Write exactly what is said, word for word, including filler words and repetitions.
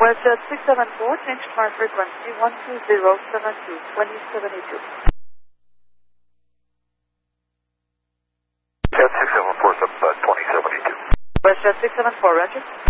WestJet six seven four, change my frequency one two zero seven two, twenty seventy-two. Jet six seven four, uh, twenty seventy-two. WestJet six seven four, roger.